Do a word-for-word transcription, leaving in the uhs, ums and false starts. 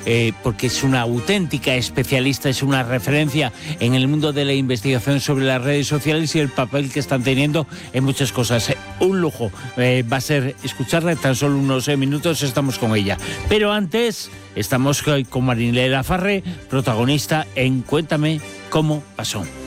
eh, porque es una auténtica especialista, es una referencia en el mundo de la investigación sobre las redes sociales y el papel que están teniendo en muchas cosas. Un lujo eh, va a ser escucharla, en tan solo unos eh, minutos estamos con ella. Pero antes estamos con Marinela Farré, protagonista en Cuéntame cómo pasó.